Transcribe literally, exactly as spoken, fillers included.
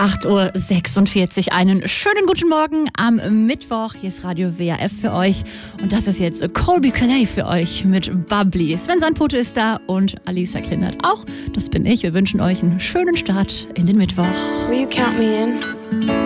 acht Uhr sechsundvierzig. Einen schönen guten Morgen am Mittwoch. Hier ist Radio W R F für euch. Und das ist jetzt Colbie Caillat für euch mit Bubbly. Sven Sandpote ist da und Alisa Klindert auch. Das bin ich. Wir wünschen euch einen schönen Start in den Mittwoch. Will you count me in?